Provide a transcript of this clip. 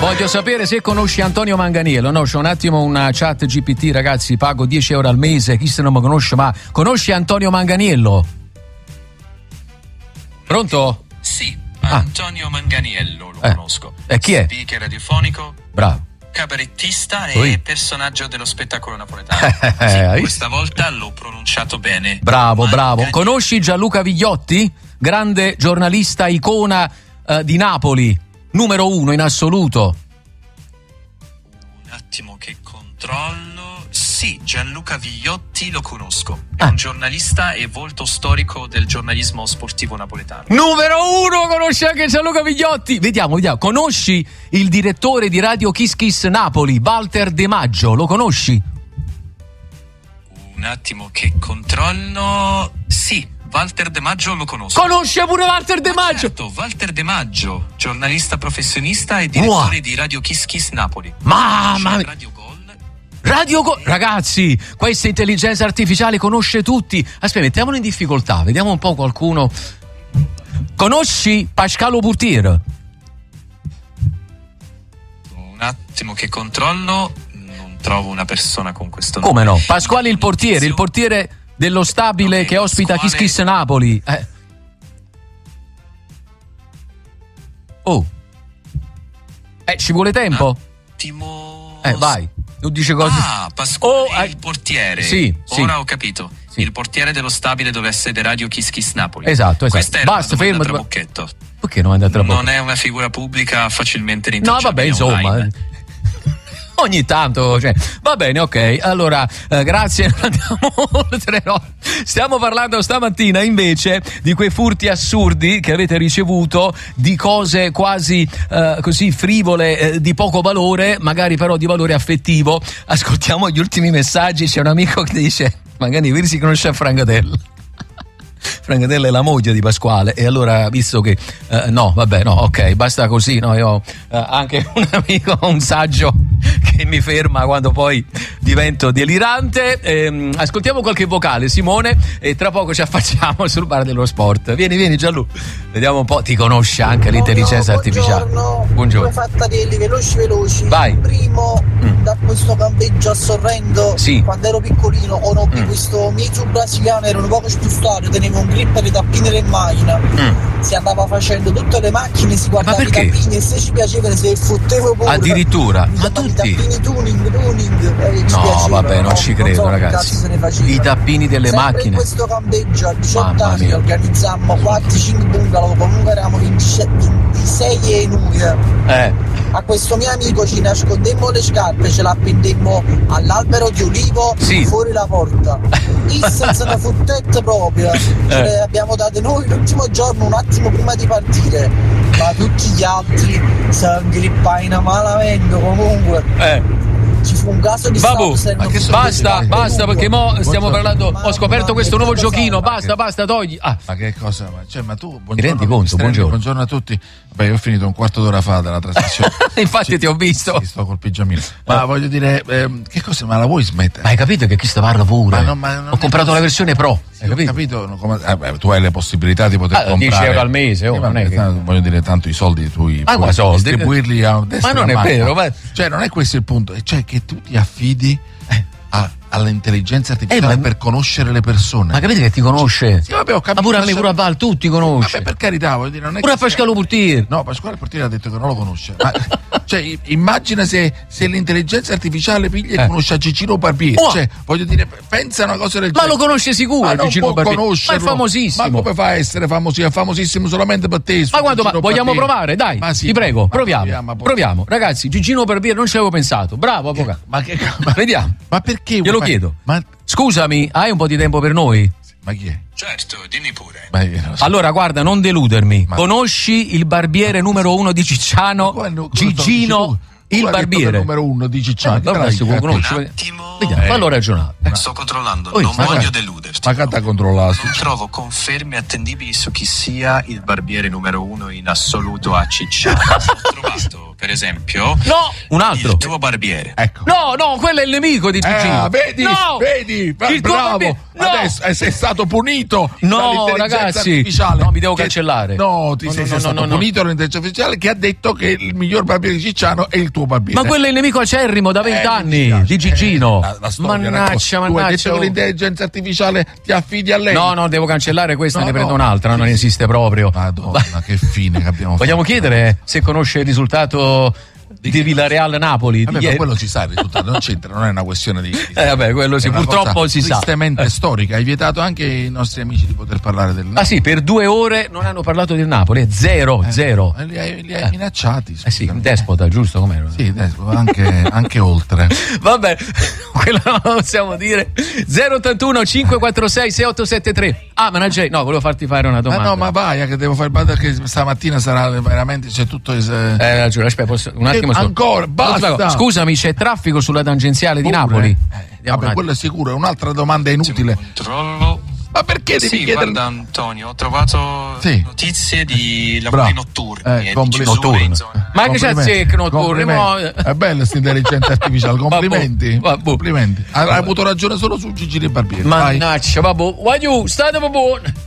Voglio sapere se conosci Antonio Manganiello. No, c'è un attimo una chat GPT, ragazzi, pago 10 euro al mese, chi se non mi conosce, ma conosci Antonio Manganiello? Pronto? Sì, Antonio Manganiello lo conosco. E chi è? Speaker radiofonico. Bravo. Cabarettista e personaggio dello spettacolo napoletano. Sì, questa volta l'ho pronunciato bene. Bravo. Conosci Gianluca Vigliotti? Grande giornalista, icona di Napoli, numero 1 in assoluto. Un attimo che controllo. Sì, Gianluca Vigliotti lo conosco. È un giornalista e volto storico del giornalismo sportivo napoletano. Numero 1, conosci anche Gianluca Vigliotti. Vediamo. Conosci il direttore di Radio Kiss Kiss Napoli, Walter De Maggio? Lo conosci? Un attimo che controllo. Sì, Walter De Maggio lo conosco. Conosce pure Walter De Maggio? Certo, Walter De Maggio, giornalista professionista e direttore di Radio Kiss Kiss Napoli. Mamma mia. Radio Gol, ragazzi, questa intelligenza artificiale conosce tutti. Aspetta, mettiamolo in difficoltà, vediamo un po' qualcuno. Conosci Pascalo Portier? Un attimo che controllo, non trovo una persona con questo nome. Come no? Pasquale il portiere dello stabile che ospita Kiss Kiss Napoli. Ci vuole tempo? Attimo. Vai. Tu dici cose. Pasquale il portiere. Sì. Ora ho capito. Sì. Il portiere dello stabile dove ha sede Radio Kiss Kiss Napoli. Esatto. Questa era Basta, fermo. Trabocchetto. Perché non è Trabocchetto? Non è una figura pubblica facilmente rintracciabile. No, vabbè, insomma. Ogni tanto, va bene, ok. Allora, grazie, andiamo oltre. No. Stiamo parlando stamattina invece di quei furti assurdi che avete ricevuto, di cose quasi così frivole, di poco valore, magari però di valore affettivo. Ascoltiamo gli ultimi messaggi. C'è un amico che dice: magari si conosce a Francatella. Francatella è la moglie di Pasquale, e allora, visto che ok, basta così, no? Io ho anche un amico, un saggio che mi ferma quando poi divento delirante. Ascoltiamo qualche vocale, Simone, e tra poco ci affacciamo sul bar dello sport. Vieni Gianlu, vediamo un po', ti conosce anche l'intelligenza artificiale. Buongiorno. Due fattarelli veloci. Vai. Primo, da questo campeggio a Sorrento, quando ero piccolino, conobbi questo mezzo brasiliano, era un poco spustato, teneva un grip di tappini in macchina. Si andava facendo tutte le macchine, si guardava i tappini, e se ci piaceva se fottevo pure. Addirittura? Ma tutti? I tappini tuning. No, vabbè, non ci credo, so, ragazzi. I tappini delle macchine. In questo campeggio a 18 anni organizzammo 4-5 bungalow, comunque eravamo 26 e noi. A questo mio amico ci nascondemmo le scarpe, ce l'appendemmo all'albero di olivo fuori la porta. Senza una fottetta proprio. Ce le abbiamo date noi l'ultimo giorno, un attimo prima di partire. Ma tutti gli altri si ingrippaino malamente comunque. Ci fu un caso di basta perché mo stiamo parlando. Ho scoperto questo nuovo giochino. Basta, togli. Ma che cosa? Ma tu, ti rendi conto? Buongiorno a tutti. Beh, io ho finito un quarto d'ora fa dalla trasmissione. Infatti ti ho visto. Sì, sto col pigiamino. Ma voglio dire, che cosa? Ma la vuoi smettere? Ma hai capito che chi sta parla pure? Ho comprato la versione Pro. Hai capito? Tu hai le possibilità di poter comprare 10 euro al mese. Non è che... voglio dire, tanto i soldi tu puoi distribuirli a destra. Ma non è vero. Cioè, non è questo il punto. Cioè, che tu ti affidi all'intelligenza artificiale per conoscere le persone. Ma capite che ti conosce? Sì, vabbè, ho capito. Ma pure a me, pure a Val, tutti conosce. Vabbè, per carità, voglio dire, non è pure a Pasquale Portier. No, Pasquale Portier ha detto che non lo conosce. Ma cioè, immagina se l'intelligenza artificiale piglia e conosce a Gigino Barbieri. Cioè, voglio dire, pensa una cosa del genere. Ma lo conosce sicuro, Gigino Barbieri. Ma è famosissimo. Ma come fa a essere famosissimo? È famosissimo solamente per te. Ma quando vogliamo provare? Dai, ti prego, proviamo. Ragazzi, Gigino Barbieri non ci avevo pensato. Bravo, avvocato. Vediamo. Ma perché? Glielo chiedo. Scusami, hai un po' di tempo per noi? Ma chi è? Certo, dimmi pure. Allora, guarda, non deludermi. Conosci il barbiere numero 1 di Cicciano? Gigino il barbiere. Numero 1 di Cicciano. Fallo ragionare. Sto controllando, non voglio deluderti. Ma che t'ha controllato? Non trovo conferme attendibili su chi sia il barbiere numero 1 in assoluto a Cicciano. Ho trovato per esempio, un altro. Il tuo barbiere. Ecco. No, quello è il nemico di Gigino. Vedi, bravo. Adesso sei stato punito dall'intelligenza artificiale. No, mi devo cancellare. Sei stato punito dall'intelligenza artificiale che ha detto che il miglior barbiere di Cicciano è il tuo barbiere. Ma quello è il nemico acerrimo da 20 anni di Gigino. La storia, mannaggia. Tu hai detto che l'intelligenza artificiale ti affidi a lei. No, devo cancellare questa, ne prendo un'altra, non esiste proprio. Madonna, che fine che abbiamo fatto. Vogliamo chiedere se conosce il risultato di Villarreal Napoli? Ma quello si sa il risultato, non c'entra, non è una questione di quello sì, purtroppo si sa. Tristemente storica. Hai vietato anche ai nostri amici di poter parlare del Napoli. Ah sì, per 2 ore non hanno parlato del Napoli, zero. Li hai minacciati. Sì, despota, giusto? Com'era? Sì, despota, anche oltre. Vabbè, quello non lo possiamo dire. 081 546 6873. Manager, volevo farti fare una domanda. Ma vai, che devo fare perché stamattina sarà veramente c'è tutto ragione, aspetta, un attimo. Ancora, basta. Scusami, c'è traffico sulla tangenziale di Napoli? Vabbè, quello è sicuro, è un'altra domanda inutile. Controllo. Ma perché devi chiedere? Guarda Antonio, ho trovato notizie di lavori notturni notturni. Ma che c'è notturni? È bello questa intelligenza artificiale, complimenti. Complimenti. Hai avuto ragione solo su Gigino Barbieri. Mannaggia, state buono.